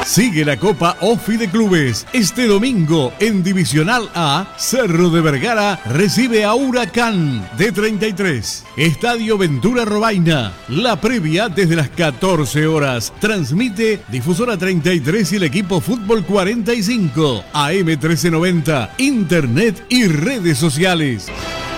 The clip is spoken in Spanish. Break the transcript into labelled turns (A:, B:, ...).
A: Sigue la Copa OFI de Clubes. Este domingo en Divisional A, Cerro de Vergara recibe a Huracán de 33. Estadio Ventura Robaina. La previa desde las 14 horas. Transmite Difusora 33 y el equipo Fútbol 45. AM 1390. Internet y redes sociales.